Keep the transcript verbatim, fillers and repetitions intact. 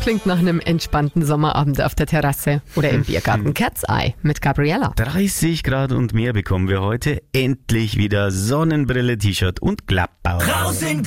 klingt nach einem entspannten Sommerabend auf der Terrasse oder im Biergarten. Cat's Eye mit Gabriella. dreißig Grad und mehr bekommen wir heute. Endlich wieder Sonnenbrille, T-Shirt und Klappbau. Raus in